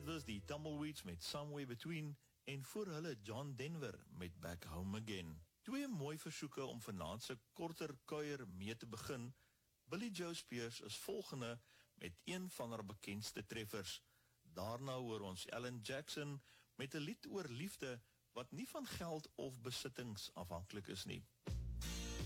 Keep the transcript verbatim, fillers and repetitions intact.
Dit was die Tumbleweeds met Somewhere Between en voor hulle John Denver met Back Home Again. Twee mooi versoeke om vanaand se korter kuier mee te begin. Billy Joe Spears is volgende met een van haar bekendste treffers. Daarna hoor ons Alan Jackson met 'n lied oor liefde wat nie van geld of besittings afhanklik is nie.